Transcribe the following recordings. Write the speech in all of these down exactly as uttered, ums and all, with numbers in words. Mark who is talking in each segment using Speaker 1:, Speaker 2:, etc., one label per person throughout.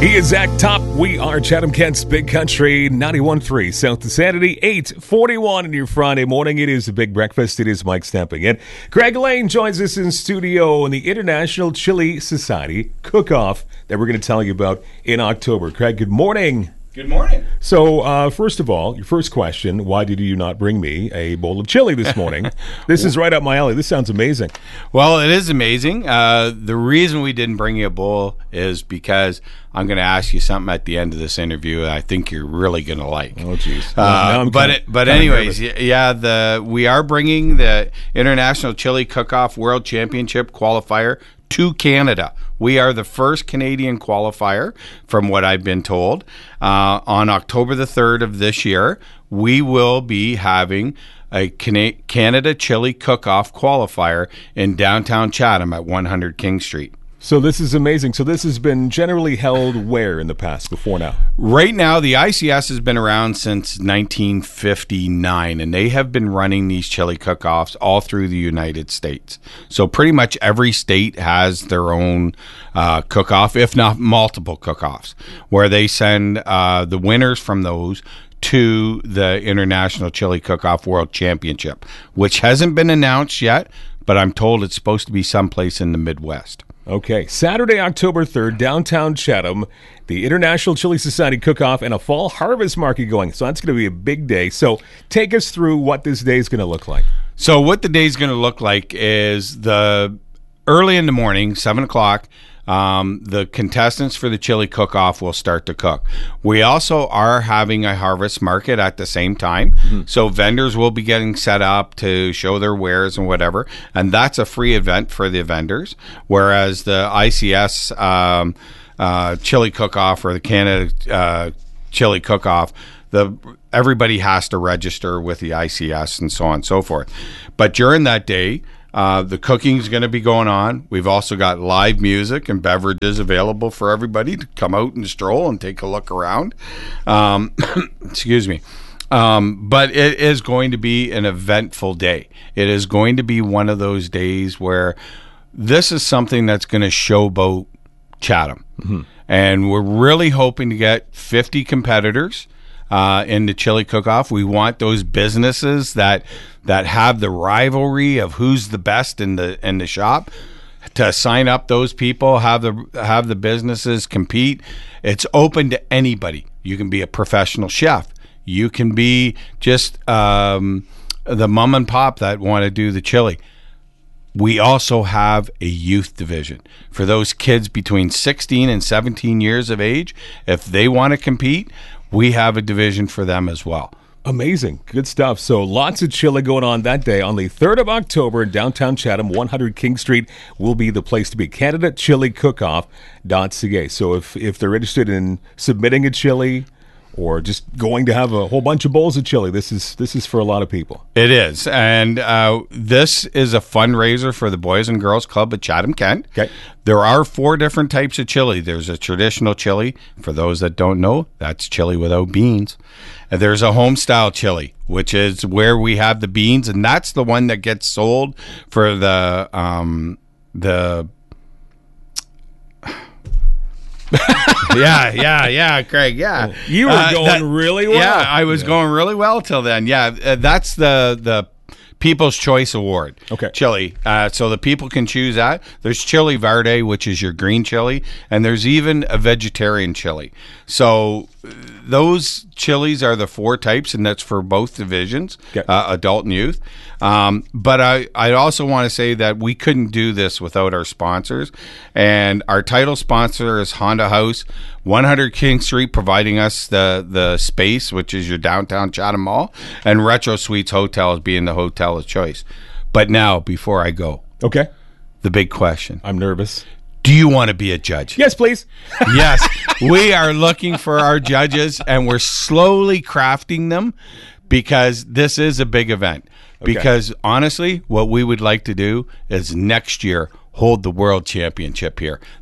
Speaker 1: He is Zach Top. We are Chatham Kent's Big Country ninety-one point three South to Sanity, eight forty-one in your Friday morning. It is a big breakfast. It is Mike stamping in. Greg Lane joins us in studio in the International Chili Society cook-off that we're going to tell you about in October. Craig, good morning.
Speaker 2: Good morning.
Speaker 1: So, uh, first of all, your first question, why did you not bring me a bowl of chili this morning? This is right up my alley. This sounds amazing.
Speaker 2: Well, it is amazing. Uh, the reason we didn't bring you a bowl is because I'm going to ask you something at the end of this interview that I think you're really going to like.
Speaker 1: Oh, jeez.
Speaker 2: Uh, but
Speaker 1: kinda,
Speaker 2: it, but anyways, yeah, the we are bringing the International Chili Cook-Off World Championship qualifier to Canada. We are the first Canadian qualifier, from what I've been told. Uh, on October the third of this year, we will be having a Cana- Canada Chili Cook-Off qualifier in downtown Chatham at one hundred King Street.
Speaker 1: So this is amazing. So this has been generally held where in the past, before now?
Speaker 2: Right now, the I C S has been around since nineteen fifty-nine, and they have been running these chili cook-offs all through the United States. So pretty much every state has their own uh, cook-off, if not multiple cook-offs, where they send uh, the winners from those to the International Chili Cook-Off World Championship, which hasn't been announced yet, but I'm told it's supposed to be someplace in the Midwest.
Speaker 1: Okay, Saturday, October third, downtown Chatham, the International Chili Society Cook-Off and a fall harvest market going. So that's going to be a big day. So take us through what this day is going to look like.
Speaker 2: So what the day is going to look like is the early in the morning, seven o'clock, um, the contestants for the chili cook-off will start to cook. We also are having a harvest market at the same time. Mm-hmm. So vendors will be getting set up to show their wares and whatever. And that's a free event for the vendors. Whereas the I C S um, uh, chili cook-off or the Canada uh, chili cook-off, the everybody has to register with the I C S and so on and so forth. But during that day, Uh, the cooking is going to be going on. We've also got live music and beverages available for everybody to come out and stroll and take a look around. Um, excuse me. Um, but it is going to be an eventful day. It is going to be one of those days where this is something that's going to showboat Chatham. Mm-hmm. And we're really hoping to get fifty competitors Uh, in the chili cook-off. We want those businesses that that have the rivalry of who's the best in the in the shop to sign up those people, have the have the businesses compete. It's open to anybody. You can be a professional chef. You can be just um, the mom and pop that want to do the chili. We also have a youth division for those kids between sixteen and seventeen years of age. If they want to compete, we have a division for them as well.
Speaker 1: Amazing. Good stuff. So lots of chili going on that day. On the third of October in downtown Chatham, one hundred King Street will be the place to be. Canada Chili Cook-Off dot C A. So if, if they're interested in submitting a chili or just going to have a whole bunch of bowls of chili, this is this is for a lot of people.
Speaker 2: It is. And uh, this is a fundraiser for the Boys and Girls Club at Chatham Kent.
Speaker 1: Okay.
Speaker 2: There are four different types of chili. There's a traditional chili. For those that don't know, that's chili without beans. And there's a home-style chili, which is where we have the beans, and that's the one that gets sold for the um, the yeah, yeah, yeah, Craig, yeah.
Speaker 1: You were
Speaker 2: uh,
Speaker 1: going
Speaker 2: that,
Speaker 1: really well.
Speaker 2: Yeah, I was yeah. going really well till then. Yeah, uh, that's the the People's Choice Award.
Speaker 1: Okay.
Speaker 2: Chili. Uh, so the people can choose that. There's Chili Verde, which is your green chili, and there's even a vegetarian chili. So those chilies are the four types, and that's for both divisions, okay. uh, adult and youth. Um, but I, I also want to say that we couldn't do this without our sponsors. And our title sponsor is Honda House, one hundred King Street, providing us the, the space, which is your downtown Chatham Mall, and Retro Suites Hotels being the hotel of choice. But now, before I go,
Speaker 1: okay,
Speaker 2: the big question.
Speaker 1: I'm nervous.
Speaker 2: Do you want to be a judge?
Speaker 1: Yes, please.
Speaker 2: Yes. We are looking for our judges, and we're slowly crafting them because this is a big event. Okay. Because honestly, what we would like to do is next year hold the world championship here.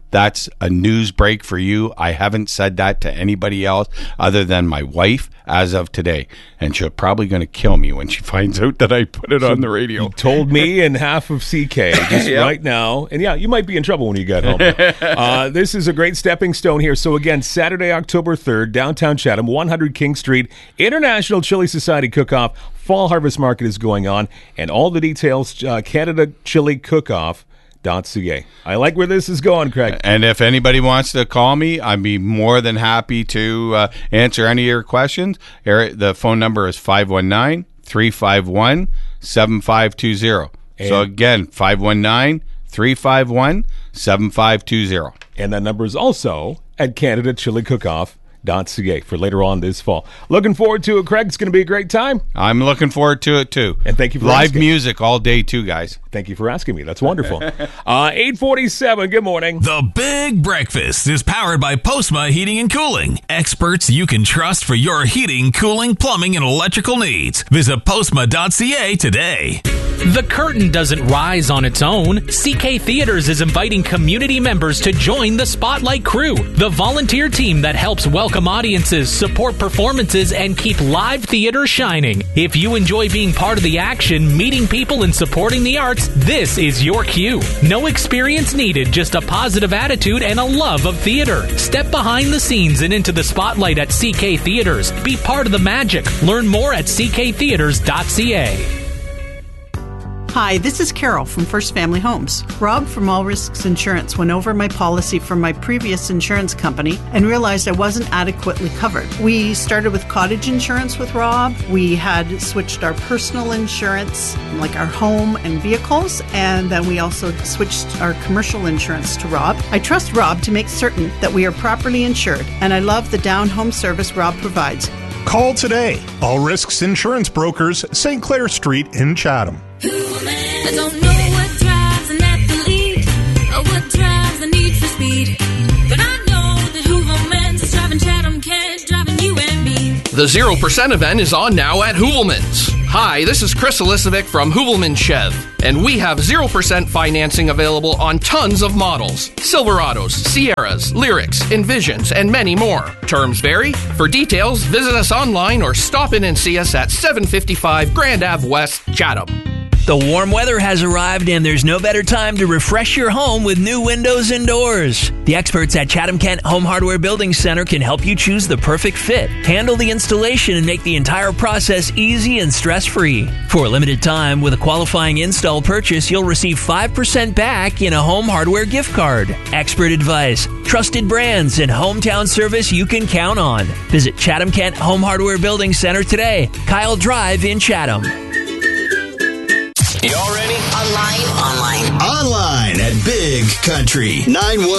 Speaker 2: That's a news break for you. I haven't said that to anybody else other than my wife as of today. And she's probably going to kill me when she finds out that I put it on the radio.
Speaker 1: You told me and half of C K just yep. right now. And yeah, you might be in trouble when you get home. uh, this is a great stepping stone here. So again, Saturday, October third, downtown Chatham, one hundred King Street, International Chili Society Cook-Off. Fall Harvest Market is going on. And all the details, uh, Canada Chili Cook-Off. .ca. I like where this is going, Craig.
Speaker 2: And if anybody wants to call me, I'd be more than happy to uh, answer any of your questions. The phone number is five one nine, three five one, seven five two zero. So again, five one nine, three five one, seven five two zero.
Speaker 1: And that number is also at Canada Chili Cook-Off. .ca for later on this fall. Looking forward to it, Craig. It's going to be a great time.
Speaker 2: I'm looking forward to it too.
Speaker 1: And thank you for
Speaker 2: live
Speaker 1: asking.
Speaker 2: music all day too, guys.
Speaker 1: Thank you for asking me. That's wonderful. uh, eight forty-seven. Good morning.
Speaker 3: The Big Breakfast is powered by Postma Heating and Cooling. Experts you can trust for your heating, cooling, plumbing, and electrical needs. Visit postma dot c a today.
Speaker 4: The curtain doesn't rise on its own. C K Theaters is inviting community members to join the Spotlight Crew, the volunteer team that helps welcome audiences, support performances, and keep live theater shining. If you enjoy being part of the action, meeting people, and supporting the arts, this is your cue. No experience needed, just a positive attitude and a love of theater. Step behind the scenes and into the spotlight at C K Theaters. Be part of the magic. Learn more at c k theaters dot c a.
Speaker 5: Hi, this is Carol from First Family Homes. Rob from All Risks Insurance went over my policy from my previous insurance company and realized I wasn't adequately covered. We started with cottage insurance with Rob. We had switched our personal insurance, like our home and vehicles, and then we also switched our commercial insurance to Rob. I trust Rob to make certain that we are properly insured, and I love the down home service Rob provides.
Speaker 6: Call today. All Risks Insurance Brokers, Saint Clair Street in Chatham.
Speaker 7: I don't know what drives an athlete or what drives the need for speed, but I know that Hooverman's is driving Chatham, can't driving you and me.
Speaker 8: The zero percent event is on now at Hoovelman's. Hi, this is Chris Elisovic from Hoovelman Chev, and we have zero percent financing available on tons of models. Silverados, Sierras, Lyrics, Envisions, and many more. Terms vary. For details, visit us online or stop in and see us at seven fifty-five Grand Ave West, Chatham.
Speaker 9: The warm weather has arrived, and there's no better time to refresh your home with new windows and doors. The experts at Chatham Kent Home Hardware Building Center can help you choose the perfect fit, handle the installation, and make the entire process easy and stress-free. For a limited time, with a qualifying install purchase, you'll receive five percent back in a home hardware gift card. Expert advice, trusted brands, and hometown service you can count on. Visit Chatham Kent Home Hardware Building Center today, Kyle Drive in Chatham.
Speaker 10: Y'all ready? Online. Online. Online at Big Country nine one.